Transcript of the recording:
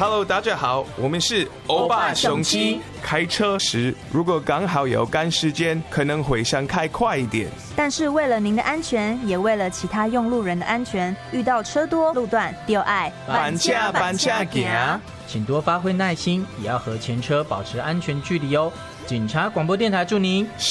Hello， 大家好，我们是欧巴雄鸡。开车时如果刚好有赶时间，可能会想开快一点。 但是为了您的安全，也为了其他用路人的安全，遇到车多路段，就爱搬家行。 请多发挥耐心，也要和前车保持安全距离哦。警察广播电台祝您